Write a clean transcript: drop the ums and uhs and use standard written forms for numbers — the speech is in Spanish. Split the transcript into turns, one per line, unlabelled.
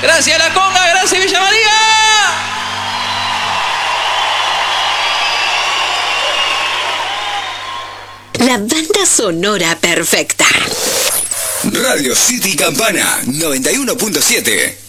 Gracias La Conga, gracias Villa María.
La banda sonora perfecta.
Radio City Campana 91.7.